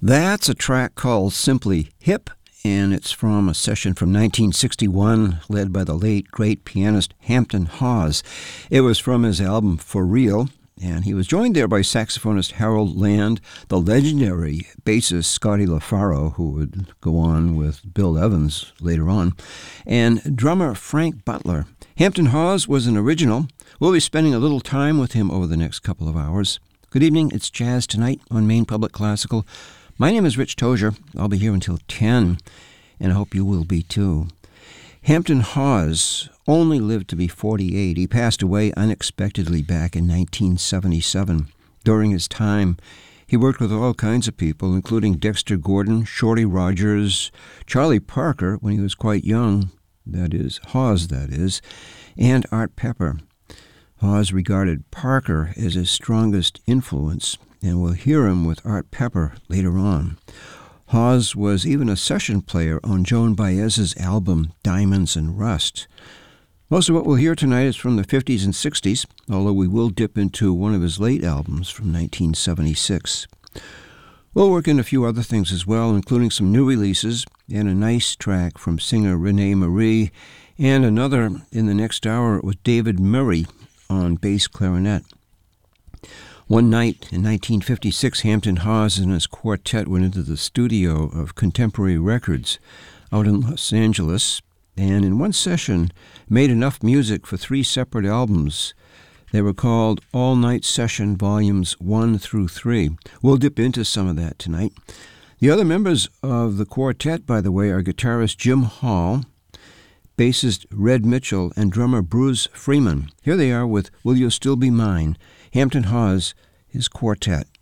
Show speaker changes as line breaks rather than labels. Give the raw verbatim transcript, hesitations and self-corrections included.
That's a track called Simply Hip, and it's from a session from nineteen sixty-one led by the late, great pianist Hampton Hawes. It was from his album For Real, and he was joined there by saxophonist Harold Land, the legendary bassist Scotty LaFaro, who would go on with Bill Evans later on, and drummer Frank Butler. Hampton Hawes was an original. We'll be spending a little time with him over the next couple of hours. Good evening, it's Jazz Tonight on Maine Public Classical. My name is Rich Tozier. I'll be here until ten, and I hope you will be too. Hampton Hawes only lived to be forty-eight. He passed away unexpectedly back in nineteen seventy-seven. During his time, he worked with all kinds of people, including Dexter Gordon, Shorty Rogers, Charlie Parker when he was quite young, that is, Hawes that is, and Art Pepper. Hawes regarded Parker as his strongest influence, and we'll hear him with Art Pepper later on. Hawes was even a session player on Joan Baez's album Diamonds and Rust. Most of what we'll hear tonight is from the fifties and sixties, although we will dip into one of his late albums from nineteen seventy-six. We'll work in a few other things as well, including some new releases and a nice track from singer Renee Marie, and another in the next hour with David Murray on bass clarinet. One night in nineteen fifty-six, Hampton Hawes and his quartet went into the studio of Contemporary Records out in Los Angeles, and in one session made enough music for three separate albums. They were called All Night Session Volumes one through three. We'll dip into some of that tonight. The other members of the quartet, by the way, are guitarist Jim Hall, bassist Red Mitchell, and drummer Bruce Freeman. Here they are with Will You Still Be Mine? Hampton Hawes, his quartet.